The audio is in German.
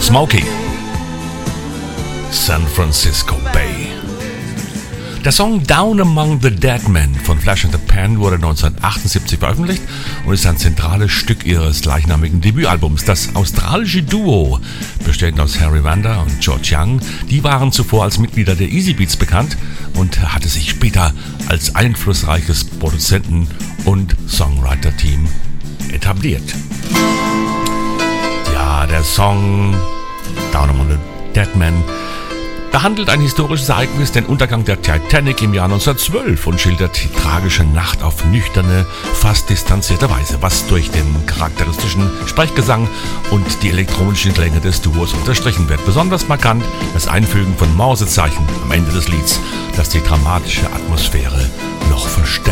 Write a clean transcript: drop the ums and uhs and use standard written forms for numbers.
Smokey, San Francisco Bay. Der Song Down Among the Dead Men von Flash and the Pan wurde 1978 veröffentlicht und ist ein zentrales Stück ihres gleichnamigen Debütalbums. Das australische Duo, bestehend aus Harry Vanda und George Young, die waren zuvor als Mitglieder der Easy Beats bekannt und hatte sich später als einflussreiches Produzenten- und Songwriter-Team etabliert. Ja, der Song Down Among the Dead Men behandelt ein historisches Ereignis, den Untergang der Titanic im Jahr 1912 und schildert die tragische Nacht auf nüchterne, fast distanzierte Weise, was durch den charakteristischen Sprechgesang und die elektronischen Klänge des Duos unterstrichen wird. Besonders markant das Einfügen von Morsezeichen am Ende des Lieds, das die dramatische Atmosphäre noch verstärkt.